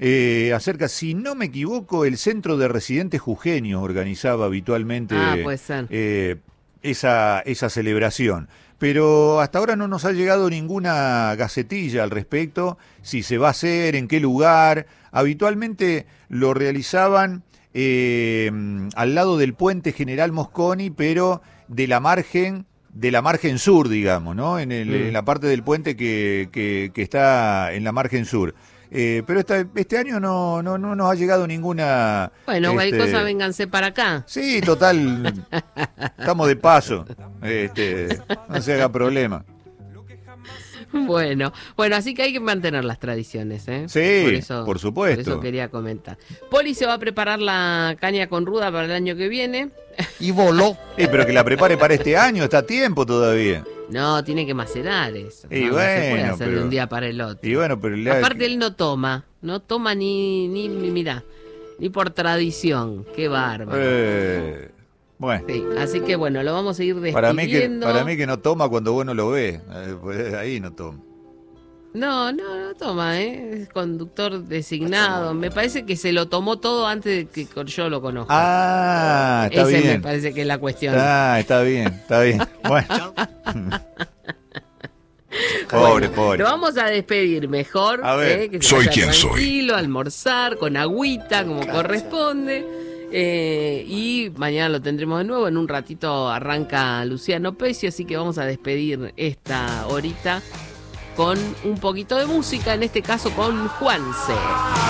acerca, si no me equivoco, el Centro de Residentes Jujeños organizaba habitualmente puede ser. esa celebración. Pero hasta ahora no nos ha llegado ninguna gacetilla al respecto, si se va a hacer, en qué lugar. Habitualmente lo realizaban al lado del puente General Mosconi, pero de la margen sur, digamos, ¿no? En la parte del puente que está en la margen sur. Pero este año no nos ha llegado ninguna... Bueno, cualquier cosa, vénganse para acá. Sí, total, estamos de paso, no se haga problema. Bueno, así que hay que mantener las tradiciones, ¿eh? Sí, por supuesto. Por eso quería comentar. Poli se va a preparar la caña con ruda para el año que viene. Y voló. Pero que la prepare para este año, está a tiempo todavía. No, tiene que macerar eso. Y no se puede hacer pero, de un día para el otro. Y bueno, pero aparte él no toma ni por tradición. Qué bárbaro. Bueno. Sí, así que bueno, lo vamos a ir despidiendo. Para mí que no toma cuando vos no lo ves, pues ahí no toma. No toma, es conductor designado. Me parece que se lo tomó todo antes de que yo lo conozca. Está Ese bien. me parece que es la cuestión. Está bien. Bueno. Pobre. Lo vamos a despedir mejor. A ver, que se soy vaya quien soy. Tranquilo, almorzar con agüita como corresponde. Y mañana lo tendremos de nuevo. En un ratito arranca Luciano Pesci, así que vamos a despedir esta horita con un poquito de música, en este caso con Juanse.